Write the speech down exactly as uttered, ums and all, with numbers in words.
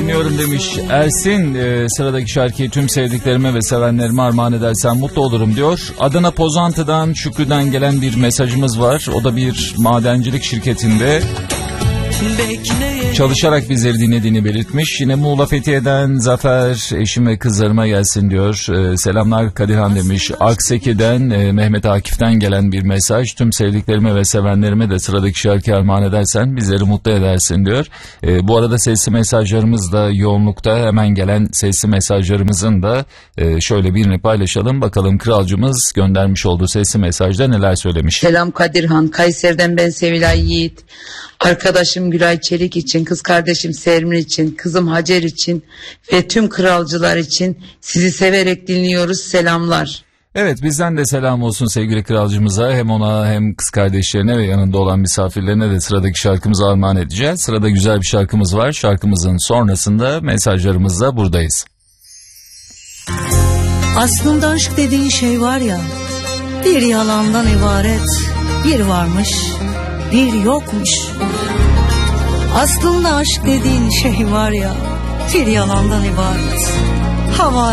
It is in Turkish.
dinliyorum demiş Ersin. Ee, sıradaki şarkıyı tüm sevdiklerime ve sevenlerime armağan edersen mutlu olurum diyor. Adana Pozantı'dan Şükrü'den gelen bir mesajımız var. O da bir madencilik şirketinde çalışarak bizleri dinlediğini belirtmiş. Yine Muğla Fethiye'den Zafer, eşim ve kızlarıma gelsin diyor. Ee, selamlar Kadirhan demiş. Akseki'den e, Mehmet Akif'ten gelen bir mesaj. Tüm sevdiklerime ve sevenlerime de sıradaki şarkıyı armağan edersen bizleri mutlu edersin diyor. E, bu arada sesli mesajlarımız da yoğunlukta. Hemen gelen sesli mesajlarımızın da e, şöyle birini paylaşalım. Bakalım kralcımız göndermiş olduğu sesli mesajda neler söylemiş. Selam Kadirhan. Kayseri'den ben Sevilay Yiğit. Arkadaşım Gülay Çelik için, kız kardeşim Sermin için, kızım Hacer için ve tüm kralcılar için sizi severek dinliyoruz. Selamlar. Evet, bizden de selam olsun sevgili kralcımıza. Hem ona hem kız kardeşlerine ve yanında olan misafirlerine de sıradaki şarkımızı armağan edeceğiz. Sırada güzel bir şarkımız var. Şarkımızın sonrasında mesajlarımızla buradayız. Aslında aşk dediğin şey var ya, bir yalandan ibaret, bir varmış bir yokmuş. Aslında aşk dediğin şey var ya, bir yalandan ibaret. Hava